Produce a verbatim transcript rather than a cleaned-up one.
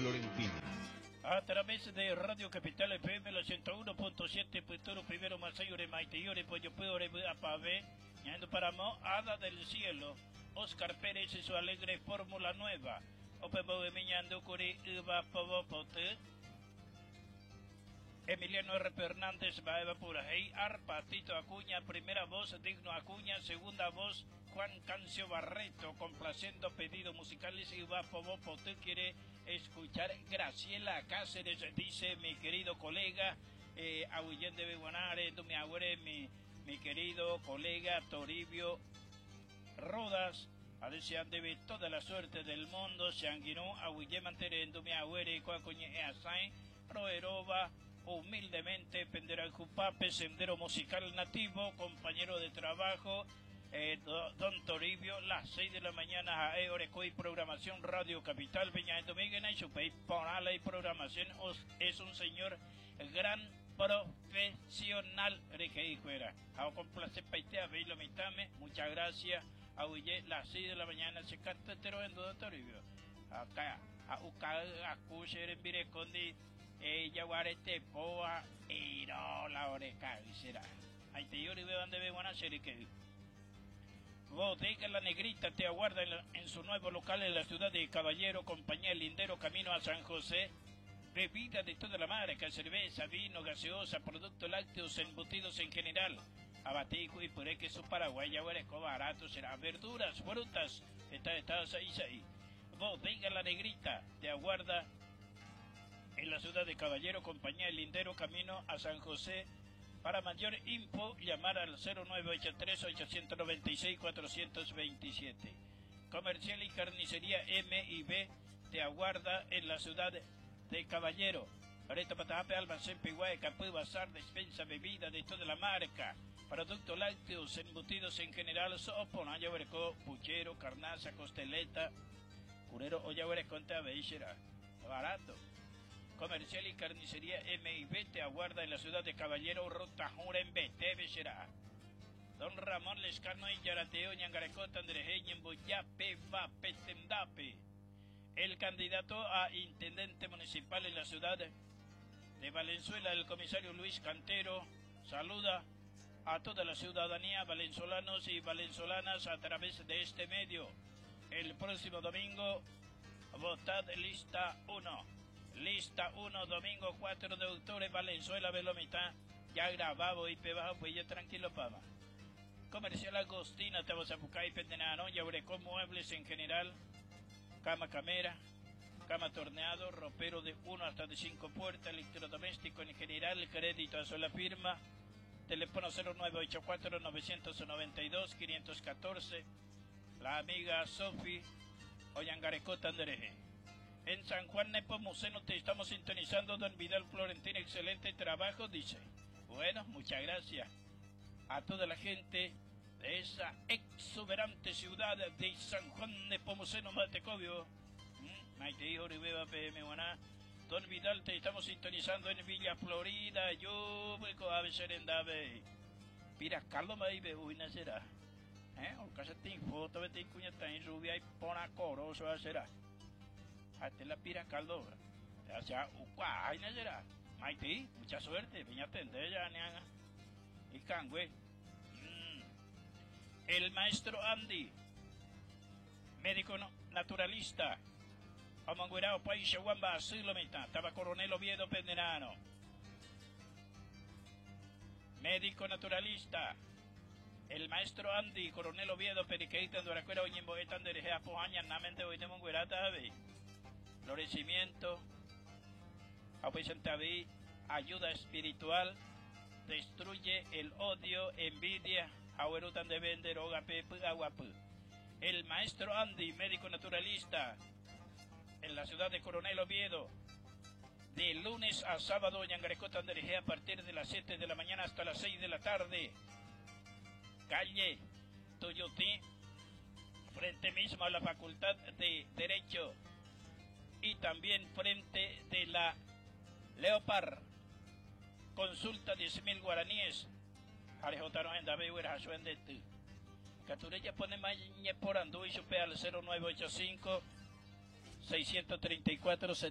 Florentino. A través de Radio Capital F M, la ciento uno punto siete, Puerto Primero, Masayore, Maiteyore, Pollo Peore, Apave, Ñando Paramo, Hada del Cielo, Oscar Pérez y su alegre Fórmula Nueva, Opebo de Miñando Curi, Iba Popote, Emiliano R. Fernández, Baeva Purajey, Arpa, Tito Acuña, primera voz, Digno Acuña, segunda voz, Juan Cancio Barreto, complaciendo pedidos musicales. Iba Popote quiere escuchar Graciela Cáceres, dice mi querido colega, eh, Aguillén de Beguanare, mi agüere, mi, mi querido colega Toribio Rodas, a desear debe toda la suerte del mundo, Sanguinó, Aguillén Manterendo, mi agüere, Coacoñe Easain, Roeroba, humildemente, Penderal Jupape, Sendero Musical Nativo, compañero de trabajo, Eh, do, don Toribio, las seis de la mañana a Eorecoy, programación Radio Capital, Peña de Domínguez, y su país, y programación, os, es un señor gran profesional, requeí fuera. A complacer paitea, veilo mitame, muchas gracias, a huye, las seis de la mañana, se canta entero en don Toribio. Acá, a uca, a cucher en Virecondi, ella guarete poa, y no la oreca, y será. Ahí te yo veo donde veo una serie que. Bodega La Negrita te aguarda en, la, en su nuevo local en la ciudad de Caballero, compañía Lindero, camino a San José. Bebida de toda la marca, cerveza, vino, gaseosa, productos lácteos, embutidos en general. Abatico y puré, queso paraguaya, huereco barato, será verduras, frutas. Está, está, ahí, ahí. Bodega La Negrita te aguarda en la ciudad de Caballero, compañía Lindero, camino a San José. Para mayor info, llamar al cero nueve ocho tres, ocho nueve seis, cuatro dos siete. Comercial y carnicería M y B te aguarda en la ciudad de Caballero. Ahorita Patajape, almacén Piguay, Capú, Bazar, despensa, bebida de toda la marca. Productos lácteos, embutidos en general, sopo, ayahuereco, puchero, carnaza, costeleta, curero, ayahuereco, tabeixera. Barato. Comercial y carnicería M y B te aguarda en la ciudad de Caballero, Rotajura en Beteve será. Don Ramón Lescano y Yarateo, Ñangarecota, Andrejeña, en Boyape, Vape, Tendape. El candidato a intendente municipal en la ciudad de Valenzuela, el comisario Luis Cantero, saluda a toda la ciudadanía, valenzolanos y valenzolanas, a través de este medio. El próximo domingo, votad lista uno. Lista uno, domingo cuatro de octubre, Valenzuela, Velomita, ya grabado y pebajo, pues ya tranquilo, pama. Comercial Agostina, Tabosapucay, Petenano, Yaurecó, muebles en general, cama camera, cama torneado, ropero de uno hasta de cinco puertas, electrodoméstico en general, crédito a sola firma, teléfono cero nueve ocho cuatro, nueve nueve dos, cinco uno cuatro, la amiga Sofi, Oyangarecó, Tandereje. En San Juan Nepomuceno te estamos sintonizando, don Vidal Florentino, excelente trabajo, dice. Bueno, muchas gracias a toda la gente de esa exuberante ciudad de San Juan Nepomuceno, Matecobio. Maite hijo Ribeba P M Guaná. Don Vidal, te estamos sintonizando en Villa Florida, yo voy a ver Serendave. Mira, Carlos Maibe, uy, no será. ¿Eh? O casa te foto, vete cuña tan rubia y pona coroso, será. Hasta la pira caldo, o sea, ucua, ay, no será. Maite, mucha suerte, venía a atender ya, nianga. Y cangüe. Mm. El maestro Andy, médico no, naturalista, Amanguerao, país, Chaguamba, Silomita, estaba Coronel Oviedo Penderano. Médico naturalista, el maestro Andy, Coronel Oviedo, Periqueita, Andoracuera, Oñemboetan, de Rejea, Pojaña, Namente, Oinemonguerata, Ave. Florecimiento, ayuda espiritual, destruye el odio, envidia, aguerutan de vender, ogapepu, aguapu. El maestro Andy, médico naturalista, en la ciudad de Coronel Oviedo, de lunes a sábado, Ñangarecota, Anderejea, a partir de las siete de la mañana hasta las seis de la tarde. Calle Toyotí, frente mismo a la Facultad de Derecho, y también frente de la Leopard. Consulta diez mil guaraníes. Arejotaron en David Huerjasuén de tu. Caturella pone mañe por andú y supe al cero nueve ocho cinco, seis tres cuatro,